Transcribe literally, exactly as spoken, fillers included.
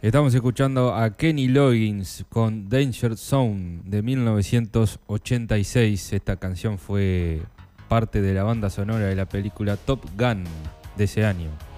Estamos escuchando a Kenny Loggins con Danger Zone de mil novecientos ochenta y seis. Esta canción fue parte de la banda sonora de la película Top Gun de ese año.